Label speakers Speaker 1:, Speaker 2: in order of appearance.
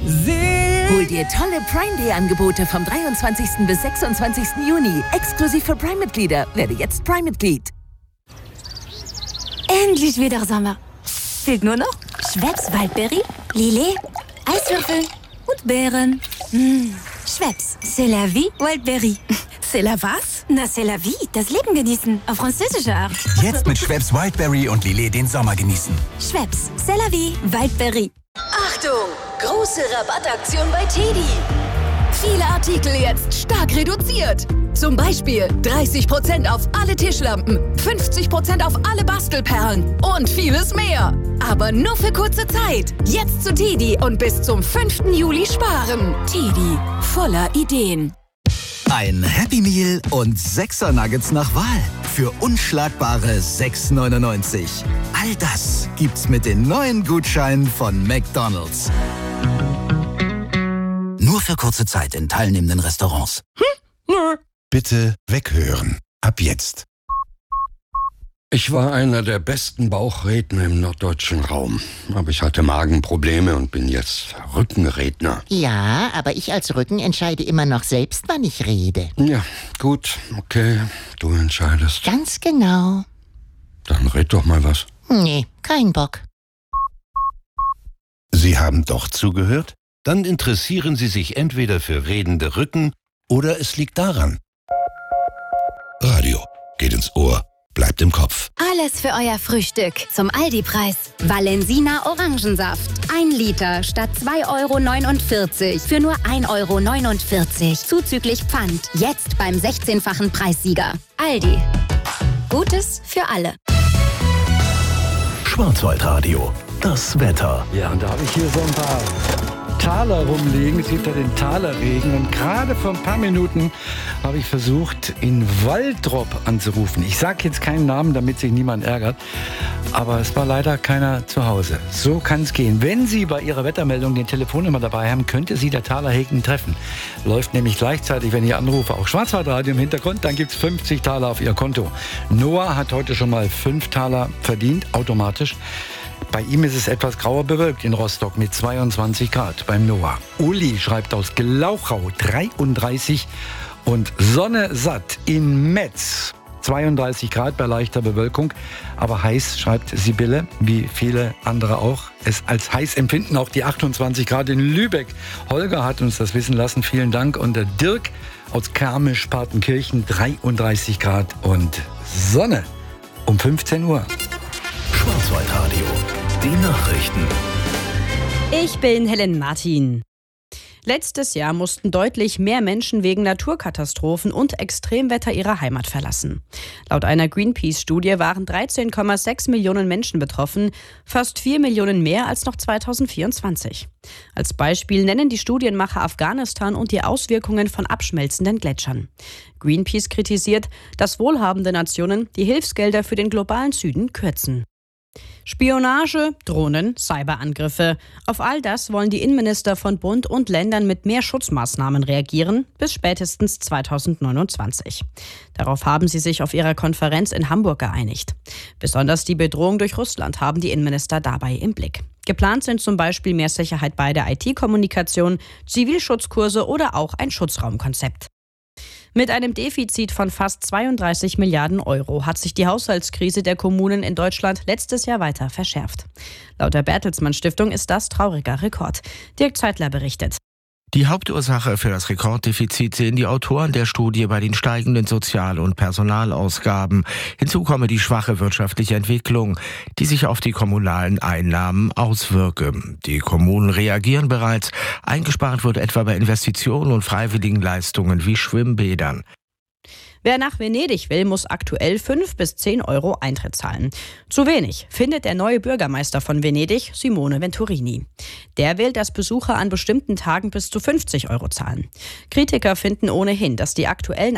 Speaker 1: Hol dir tolle Prime Day Angebote vom 23. bis 26. Juni. Exklusiv für Prime-Mitglieder. Werde jetzt Prime-Mitglied.
Speaker 2: Endlich wieder Sommer. Fehlt nur noch Schweppes Waldberry, Lillet, Eiswürfel und Beeren. Schweppes, c'est la vie, Waldberry.
Speaker 3: C'est la was?
Speaker 2: Na, c'est la vie, das Leben genießen. Auf französische Art.
Speaker 4: Jetzt mit Schweppes Wildberry und Lillet den Sommer genießen.
Speaker 2: Schweppes, c'est la vie, Waldberry.
Speaker 5: Achtung! Große Rabattaktion bei TEDi. Viele Artikel jetzt stark reduziert. Zum Beispiel 30% auf alle Tischlampen, 50% auf alle Bastelperlen und vieles mehr. Aber nur für kurze Zeit. Jetzt zu TEDi und bis zum 5. Juli sparen. TEDi, voller Ideen.
Speaker 4: Ein Happy Meal und 6er Nuggets nach Wahl. Für unschlagbare 6,99. All das gibt's mit den neuen Gutscheinen von McDonald's. Nur für kurze Zeit in teilnehmenden Restaurants.
Speaker 6: Bitte weghören. Ab jetzt.
Speaker 7: Ich war einer der besten Bauchredner im norddeutschen Raum. Aber ich hatte Magenprobleme und bin jetzt Rückenredner.
Speaker 8: Ja, aber ich als Rücken entscheide immer noch selbst, wann ich rede.
Speaker 7: Ja, gut, okay, du entscheidest.
Speaker 8: Ganz genau.
Speaker 7: Dann red doch mal was.
Speaker 8: Nee, kein Bock.
Speaker 6: Sie haben doch zugehört? Dann interessieren Sie sich entweder für redende Rücken oder es liegt daran. Radio geht ins Ohr, bleibt im Kopf.
Speaker 2: Alles für euer Frühstück zum Aldi-Preis. Valensina Orangensaft. 1 Liter statt 2,49 € für nur 1,49 € zuzüglich Pfand. Jetzt beim 16-fachen Preissieger. Aldi. Gutes für alle.
Speaker 9: Schwarzwaldradio. Das Wetter.
Speaker 10: Ja, und da habe ich hier so ein paar Taler rumliegen. Es gibt ja den Talerregen. Und gerade vor ein paar Minuten habe ich versucht, in Waltrop anzurufen. Ich sage jetzt keinen Namen, damit sich niemand ärgert. Aber es war leider keiner zu Hause. So kann es gehen. Wenn Sie bei Ihrer Wettermeldung den Telefonnummer dabei haben, könnte Sie der Talerregen treffen. Läuft nämlich gleichzeitig, wenn ich anrufe, auch Schwarzwaldradio im Hintergrund. Dann gibt es 50 Taler auf Ihr Konto. Noah hat heute schon mal 5 Taler verdient, automatisch. Bei ihm ist es etwas grauer bewölkt in Rostock mit 22 Grad beim Noah. Uli schreibt aus Glauchau 33 und Sonne satt in Metz 32 Grad bei leichter Bewölkung. Aber heiß, schreibt Sibylle, wie viele andere auch. Es als heiß empfinden auch die 28 Grad in Lübeck. Holger hat uns das wissen lassen, vielen Dank. Und der Dirk aus Garmisch-Partenkirchen 33 Grad und Sonne um 15 Uhr.
Speaker 9: Schwarzwaldradio. Die Nachrichten.
Speaker 11: Ich bin Helen Martin. Letztes Jahr mussten deutlich mehr Menschen wegen Naturkatastrophen und Extremwetter ihre Heimat verlassen. Laut einer Greenpeace-Studie waren 13,6 Millionen Menschen betroffen, fast 4 Millionen mehr als noch 2024. Als Beispiel nennen die Studienmacher Afghanistan und die Auswirkungen von abschmelzenden Gletschern. Greenpeace kritisiert, dass wohlhabende Nationen die Hilfsgelder für den globalen Süden kürzen. Spionage, Drohnen, Cyberangriffe. Auf all das wollen die Innenminister von Bund und Ländern mit mehr Schutzmaßnahmen reagieren, bis spätestens 2029. Darauf haben sie sich auf ihrer Konferenz in Hamburg geeinigt. Besonders die Bedrohung durch Russland haben die Innenminister dabei im Blick. Geplant sind zum Beispiel mehr Sicherheit bei der IT-Kommunikation, Zivilschutzkurse oder auch ein Schutzraumkonzept. Mit einem Defizit von fast 32 Milliarden Euro hat sich die Haushaltskrise der Kommunen in Deutschland letztes Jahr weiter verschärft. Laut der Bertelsmann Stiftung ist das trauriger Rekord. Dirk Zeitler berichtet.
Speaker 12: Die Hauptursache für das Rekorddefizit sehen die Autoren der Studie bei den steigenden Sozial- und Personalausgaben. Hinzu komme die schwache wirtschaftliche Entwicklung, die sich auf die kommunalen Einnahmen auswirke. Die Kommunen reagieren bereits. Eingespart wird etwa bei Investitionen und freiwilligen Leistungen wie Schwimmbädern.
Speaker 11: Wer nach Venedig will, muss aktuell 5 bis 10 Euro Eintritt zahlen. Zu wenig, findet der neue Bürgermeister von Venedig, Simone Venturini. Der will, dass Besucher an bestimmten Tagen bis zu 50 Euro zahlen. Kritiker finden ohnehin, dass die aktuellen